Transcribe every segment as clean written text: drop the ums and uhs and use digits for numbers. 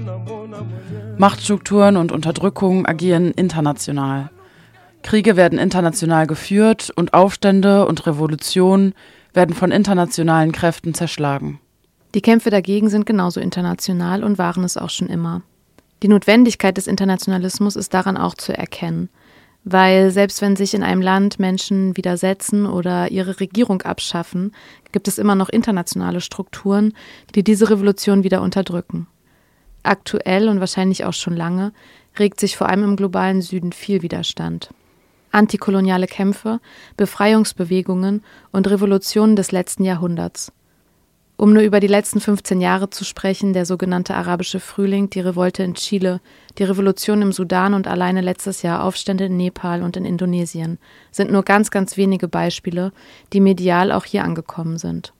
Machtstrukturen und Unterdrückung agieren international. Kriege werden international geführt und Aufstände und Revolutionen werden von internationalen Kräften zerschlagen. Die Kämpfe dagegen sind genauso international und waren es auch schon immer. Die Notwendigkeit des Internationalismus ist daran auch zu erkennen, weil selbst wenn sich in einem Land Menschen widersetzen oder ihre Regierung abschaffen, gibt es immer noch internationale Strukturen, die diese Revolution wieder unterdrücken. Aktuell und wahrscheinlich auch schon lange regt sich vor allem im globalen Süden viel Widerstand. Antikoloniale Kämpfe, Befreiungsbewegungen und Revolutionen des letzten Jahrhunderts. Um nur über die letzten 15 Jahre zu sprechen, der sogenannte arabische Frühling, die Revolte in Chile, die Revolution im Sudan und alleine letztes Jahr Aufstände in Nepal und in Indonesien, sind nur ganz, ganz wenige Beispiele, die medial auch hier angekommen sind.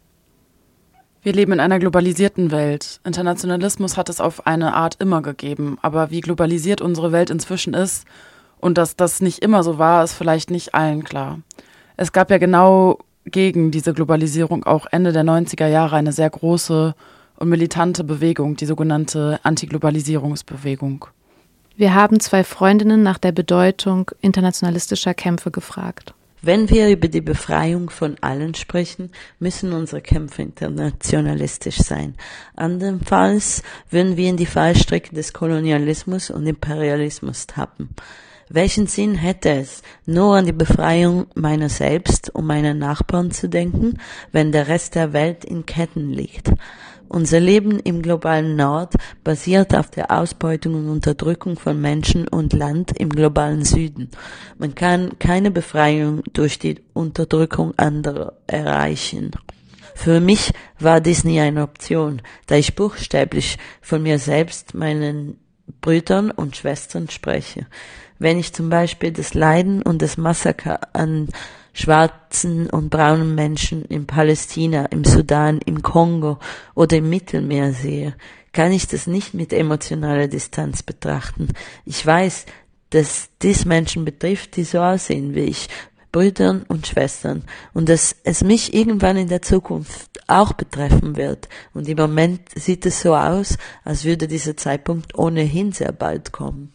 Wir leben in einer globalisierten Welt. Internationalismus hat es auf eine Art immer gegeben, aber wie globalisiert unsere Welt inzwischen ist und dass das nicht immer so war, ist vielleicht nicht allen klar. Es gab ja genau gegen diese Globalisierung auch Ende der 90er Jahre eine sehr große und militante Bewegung, die sogenannte Antiglobalisierungsbewegung. Wir haben 2 Freundinnen nach der Bedeutung internationalistischer Kämpfe gefragt. Wenn wir über die Befreiung von allen sprechen, müssen unsere Kämpfe internationalistisch sein. Andernfalls würden wir in die Fallstricke des Kolonialismus und Imperialismus tappen. Welchen Sinn hätte es, nur an die Befreiung meiner selbst und meiner Nachbarn zu denken, wenn der Rest der Welt in Ketten liegt? Unser Leben im globalen Nord basiert auf der Ausbeutung und Unterdrückung von Menschen und Land im globalen Süden. Man kann keine Befreiung durch die Unterdrückung anderer erreichen. Für mich war dies nie eine Option, da ich buchstäblich von mir selbst, meinen Brüdern und Schwestern spreche. Wenn ich zum Beispiel das Leiden und das Massaker an schwarzen und braunen Menschen in Palästina, im Sudan, im Kongo oder im Mittelmeer sehe, kann ich das nicht mit emotionaler Distanz betrachten. Ich weiß, dass dies Menschen betrifft, die so aussehen wie ich, Brüdern und Schwestern, und dass es mich irgendwann in der Zukunft auch betreffen wird. Und im Moment sieht es so aus, als würde dieser Zeitpunkt ohnehin sehr bald kommen.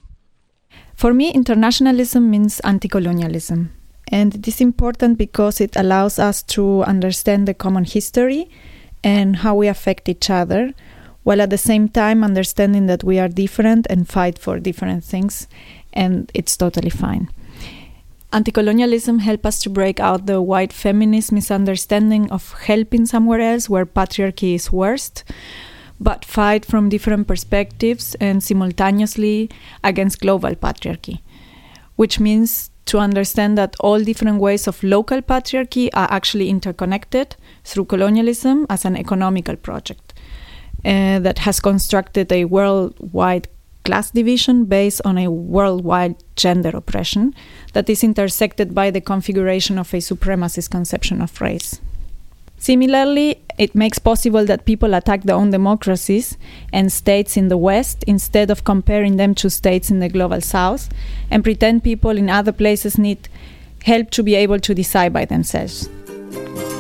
For me, internationalism means anti-colonialism. And it is important because it allows us to understand the common history and how we affect each other, while at the same time understanding that we are different and fight for different things, and it's totally fine. Anti-colonialism helps us to break out the white feminist misunderstanding of helping somewhere else where patriarchy is worst, but fight from different perspectives and simultaneously against global patriarchy, which means to understand that all different ways of local patriarchy are actually interconnected through colonialism as an economical project that has constructed a worldwide class division based on a worldwide gender oppression that is intersected by the configuration of a supremacist conception of race. Similarly, it makes possible that people attack their own democracies and states in the West instead of comparing them to states in the global South, and pretend people in other places need help to be able to decide by themselves.